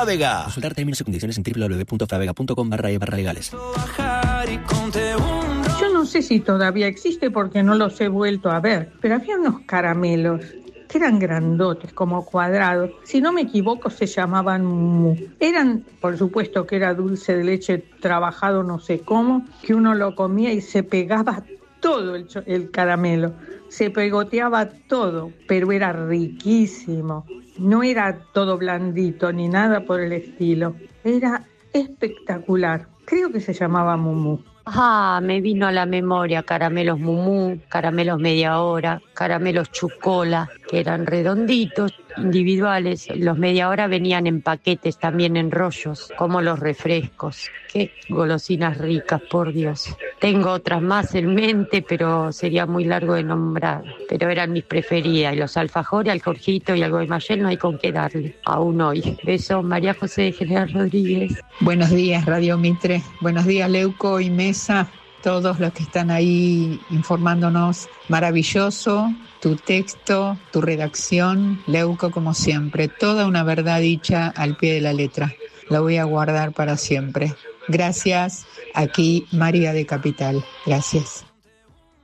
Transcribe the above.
Frávega. Consultar términos y condiciones en www.fravega.com/legales. Yo no sé si todavía existe porque no los he vuelto a ver, pero había unos caramelos que eran grandotes, como cuadrados. Si no me equivoco, se llamaban Mumu. Eran, por supuesto que era dulce de leche trabajado no sé cómo, que uno lo comía y se pegaba todo el caramelo. Se pegoteaba todo, pero era riquísimo. No era todo blandito ni nada por el estilo. Era espectacular. Creo que se llamaba Mumu. Me vino a la memoria caramelos Mumú, caramelos media hora, caramelos Chucola, que eran redonditos, individuales. Los media hora venían en paquetes, también en rollos, como los refrescos. Qué golosinas ricas, por Dios. Tengo otras más en mente, pero sería muy largo de nombrar. Pero eran mis preferidas. Y los alfajores, al Jorgito y al Guaymallén no hay con qué darle, aún hoy. Besos, María José de General Rodríguez. Buenos días, Radio Mitre. Buenos días, Leuco y Mesa. Todos los que están ahí informándonos. Maravilloso tu texto, tu redacción, Leuco, como siempre. Toda una verdad dicha al pie de la letra. La voy a guardar para siempre. Gracias. Aquí María de Capital. Gracias.